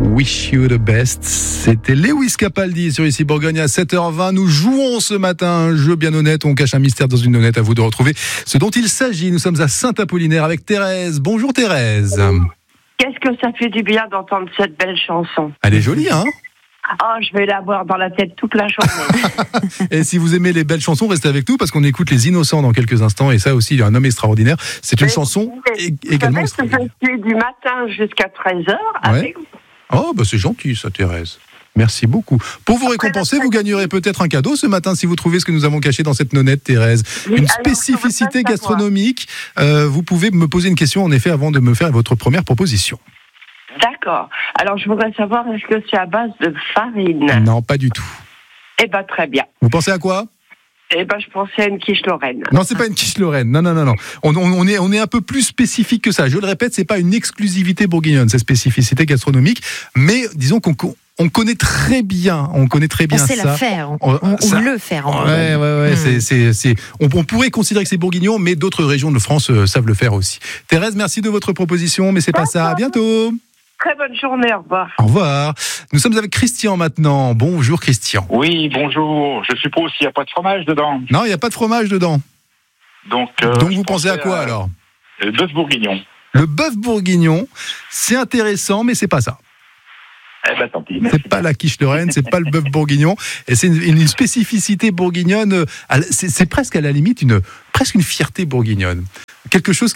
Wish You the Best. C'était Lewis Capaldi sur Ici Bourgogne à 7h20. Nous jouons ce matin un jeu bien honnête. On cache un mystère dans une honnête. À vous de retrouver ce dont il s'agit. Nous sommes à Saint-Apollinaire avec Thérèse. Bonjour Thérèse. Qu'est-ce que ça fait du bien d'entendre cette belle chanson. Elle est jolie, hein? Oh, je vais l'avoir dans la tête toute la journée. Et si vous aimez les belles chansons, restez avec nous parce qu'on écoute Les Innocents dans quelques instants. Et ça aussi, il y a un homme extraordinaire. C'est une chanson également extraordinaire. Je suis du matin jusqu'à 13h avec vous. Oh, bah c'est gentil ça, Thérèse. Merci beaucoup. Pour vous récompenser, vous gagnerez peut-être un cadeau ce matin si vous trouvez ce que nous avons caché dans cette nonnette, Thérèse. Une spécificité gastronomique. Vous pouvez me poser une question en effet avant de me faire votre première proposition. D'accord. Alors, je voudrais savoir, est-ce que c'est à base de farine? Non, pas du tout. Eh bien, très bien. Vous pensez à quoi? Eh bien, je pensais à une quiche Lorraine. Non, c'est pas une quiche Lorraine. Non. On est un peu plus spécifique que ça. Je le répète, c'est pas une exclusivité bourguignonne, cette spécificité gastronomique. Mais disons qu'on connaît très bien ça. sait la faire, on le faire. Ouais. On pourrait considérer que c'est bourguignon, mais d'autres régions de France savent le faire aussi. Thérèse, merci de votre proposition, mais c'est pas ça. À bientôt. Très bonne journée, au revoir. Au revoir. Nous sommes avec Christian maintenant. Bonjour Christian. Oui, bonjour. Je suppose qu'il n'y a pas de fromage dedans. Non, il n'y a pas de fromage dedans. Donc vous pensez à quoi alors? Bœuf bourguignon. Le bœuf bourguignon, c'est intéressant, mais c'est pas ça. Eh ben tant pis. C'est pas la quiche Lorraine, c'est pas le bœuf bourguignon, et c'est une spécificité bourguignonne. C'est presque à la limite presque une fierté bourguignonne. Quelque chose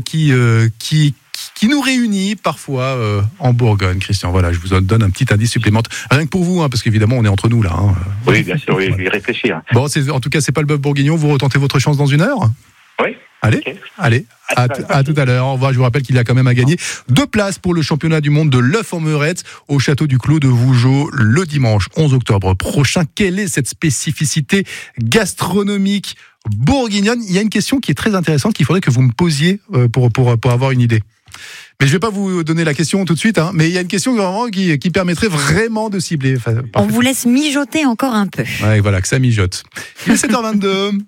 qui nous réunit parfois en Bourgogne, Christian. Voilà, je vous donne un petit indice supplémentaire. Rien que pour vous, parce qu'évidemment, on est entre nous là. Oui, bien sûr, oui, je vais y réfléchir. Bon, en tout cas, c'est pas le bœuf bourguignon. Vous retentez votre chance dans une heure? Oui. Allez, okay. Allez, à tout à l'heure. Au revoir. Je vous rappelle qu'il a quand même à gagner 2 places pour le championnat du monde de l'œuf en meurette au château du Clos de Vougeot le dimanche 11 octobre prochain. Quelle est cette spécificité gastronomique bourguignonne? Il y a une question qui est très intéressante qu'il faudrait que vous me posiez pour avoir une idée. Mais je ne vais pas vous donner la question tout de suite, mais il y a une question vraiment qui permettrait vraiment de cibler. On vous laisse mijoter encore un peu. Ouais, voilà, que ça mijote. Il est 7h22.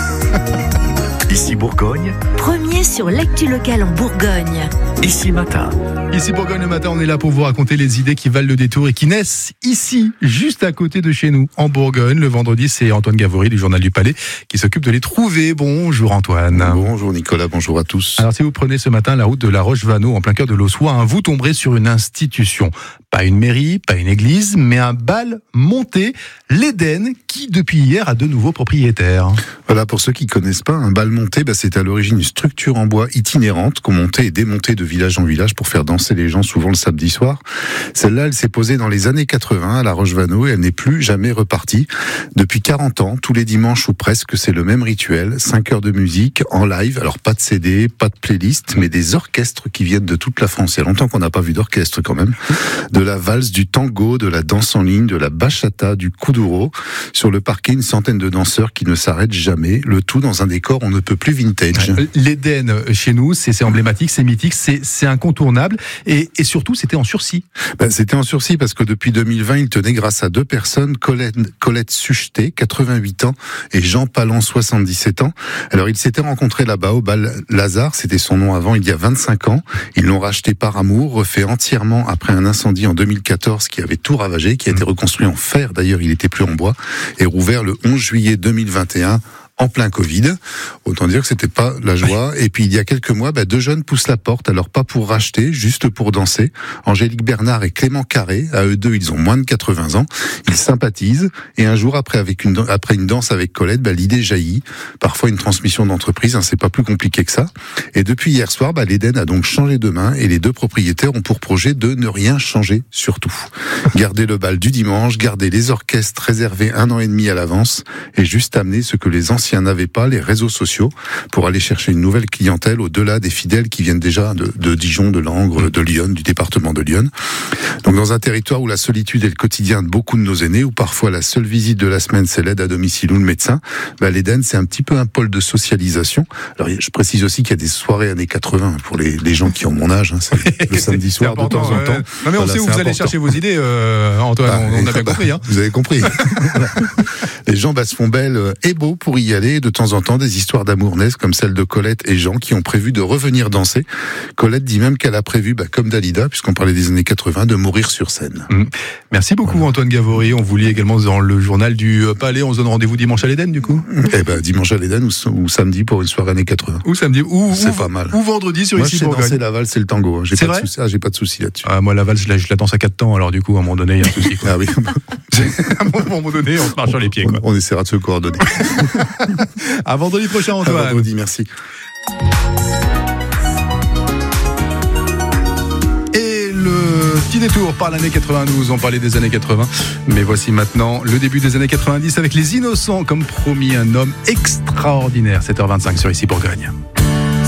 Ici Bourgogne. Premier sur l'actu locale en Bourgogne. Ici Matin. Ici Bourgogne le matin, on est là pour vous raconter les idées qui valent le détour et qui naissent ici, juste à côté de chez nous, en Bourgogne. Le vendredi, c'est Antoine Gavory du Journal du Palais qui s'occupe de les trouver. Bonjour Antoine. Bonjour Nicolas, bonjour à tous. Alors si vous prenez ce matin la route de la Roche-Vanneau en plein cœur de l'Aussois, vous tomberez sur une institution. Pas une mairie, pas une église, mais un bal monté, l'Éden, qui depuis hier a de nouveaux propriétaires. Voilà, pour ceux qui ne connaissent pas, un bal monté, c'est à l'origine une structure en bois itinérante qu'on montait et démontait de village en village pour faire danser les gens souvent le samedi soir. Celle-là, elle s'est posée dans les années 80 à la Roche-Vanneau et elle n'est plus jamais repartie. Depuis 40 ans, tous les dimanches ou presque, c'est le même rituel. 5 heures de musique en live, alors pas de CD, pas de playlist, mais des orchestres qui viennent de toute la France. Il y a longtemps qu'on n'a pas vu d'orchestre quand même. De la valse, du tango, de la danse en ligne, de la bachata, du kuduro. Sur le parquet, une centaine de danseurs qui ne s'arrêtent jamais. Le tout dans un décor on ne peut plus vintage. L'Éden chez nous, c'est emblématique, c'est mythique, c'est incontournable et surtout c'était en sursis. C'était en sursis parce que depuis 2020, il tenait grâce à 2 personnes, Colette Sucheté, 88 ans, et Jean Palan, 77 ans. Alors ils s'étaient rencontrés là-bas au bal Lazare, c'était son nom avant, il y a 25 ans. Ils l'ont racheté par amour, refait entièrement après un incendie en 2014 qui avait tout ravagé, qui a été reconstruit en fer, d'ailleurs il était plus en bois, et rouvert le 11 juillet 2021 en plein Covid. Autant dire que c'était pas la joie. Et puis, il y a quelques mois, 2 jeunes poussent la porte. Alors, pas pour racheter, juste pour danser. Angélique Bernard et Clément Carré. À eux deux, ils ont moins de 80 ans. Ils sympathisent. Et un jour, après une danse avec Colette, l'idée jaillit. Parfois, une transmission d'entreprise, c'est pas plus compliqué que ça. Et depuis hier soir, l'Éden a donc changé de main. Et les 2 propriétaires ont pour projet de ne rien changer, surtout. Garder le bal du dimanche, garder les orchestres réservés 1 an et demi à l'avance. Et juste amener ce que les anciens n'avaient pas, les réseaux sociaux, pour aller chercher une nouvelle clientèle au-delà des fidèles qui viennent déjà de Dijon, de Langres, de Lyon, du département de Lyon. Donc dans un territoire où la solitude est le quotidien de beaucoup de nos aînés, où parfois la seule visite de la semaine c'est l'aide à domicile ou le médecin, l'Éden c'est un petit peu un pôle de socialisation. Alors je précise aussi qu'il y a des soirées années 80 pour les gens qui ont mon âge, c'est le samedi soir de temps en temps. Non mais on sait où vous allez chercher vos idées, Antoine, on a bien compris. Vous avez compris. Les gens se font belles et beaux pour y y aller. De temps en temps, des histoires d'amour naissent, comme celle de Colette et Jean, qui ont prévu de revenir danser. Colette dit même qu'elle a prévu, comme Dalida, puisqu'on parlait des années 80, de mourir sur scène. Merci beaucoup Antoine Gavorry. On vous lit également dans le journal du Palais. On se donne rendez-vous dimanche à l'Éden, du coup. Dimanche à l'Éden ou samedi pour une soirée années 80. Ou samedi, c'est pas mal. Ou vendredi sur Ici Bourgogne. Moi, je sais danser la valse et le tango. J'ai c'est pas vrai de souci. J'ai pas de souci là-dessus. Moi, la valse, je la danse à 4 temps. Alors du coup, à un moment donné, il y a un souci. Ah oui. À un moment donné, on se marche sur les pieds. On essaiera de se coordonner. À vendredi prochain, Antoine. À vendredi, merci. Petit détour par l'année 92, on parlait des années 80, mais voici maintenant le début des années 90 avec Les Innocents, comme promis, un homme extraordinaire. 7h25 sur Ici Bourgogne.